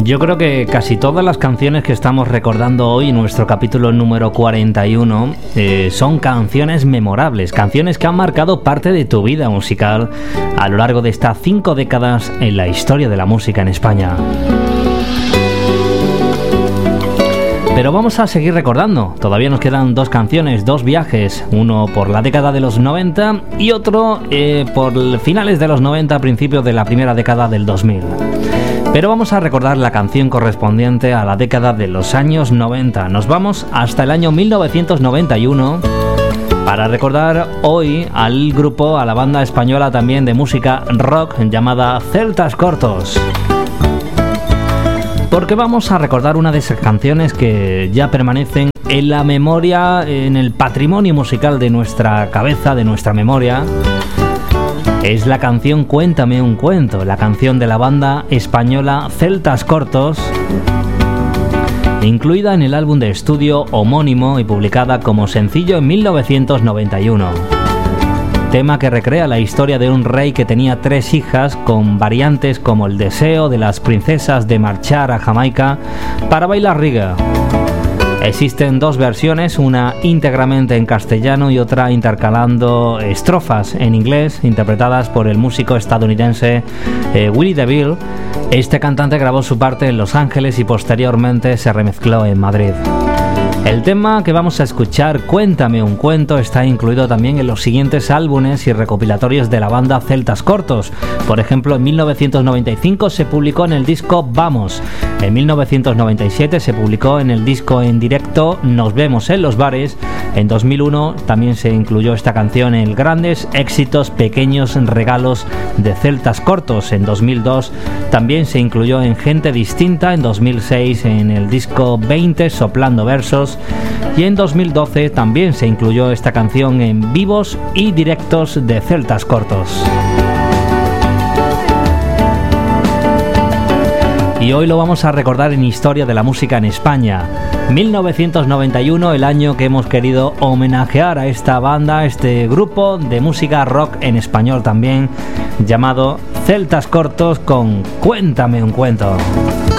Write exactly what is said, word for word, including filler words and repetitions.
Yo creo que casi todas las canciones que estamos recordando hoy en nuestro capítulo número cuarenta y uno eh, son canciones memorables, canciones que han marcado parte de tu vida musical a lo largo de estas cinco décadas en la historia de la música en España. Pero vamos a seguir recordando. Todavía nos quedan dos canciones, dos viajes. Uno por la década de los noventa y otro eh, por finales de los noventa, principios de la primera década del dos mil. Pero vamos a recordar la canción correspondiente a la década de los años noventa. Nos vamos hasta el año mil novecientos noventa y uno para recordar hoy al grupo, a la banda española también de música rock llamada Celtas Cortos. Porque vamos a recordar una de esas canciones que ya permanecen en la memoria, en el patrimonio musical de nuestra cabeza, de nuestra memoria. Es la canción Cuéntame un cuento, la canción de la banda española Celtas Cortos, incluida en el álbum de estudio homónimo y publicada como sencillo en mil novecientos noventa y uno. Tema que recrea la historia de un rey que tenía tres hijas, con variantes como el deseo de las princesas de marchar a Jamaica para bailar riga. Existen dos versiones, una íntegramente en castellano y otra intercalando estrofas en inglés, interpretadas por el músico estadounidense eh, Willie DeVille. Este cantante grabó su parte en Los Ángeles y posteriormente se remezcló en Madrid. El tema que vamos a escuchar, Cuéntame un cuento, está incluido también en los siguientes álbumes y recopilatorios de la banda Celtas Cortos. Por ejemplo, en mil novecientos noventa y cinco se publicó en el disco Vamos. En mil novecientos noventa y siete se publicó en el disco en directo Nos vemos en los bares. En dos mil uno también se incluyó esta canción en Grandes éxitos, pequeños regalos de Celtas Cortos. En dos mil dos también se incluyó en Gente distinta. En dos mil seis en el disco veinte, Soplando versos. Y en dos mil doce también se incluyó esta canción en Vivos y Directos de Celtas Cortos. Y hoy lo vamos a recordar en Historia de la Música en España. mil novecientos noventa y uno, el año que hemos querido homenajear a esta banda, este grupo de música rock en español también, llamado Celtas Cortos, con Cuéntame un cuento.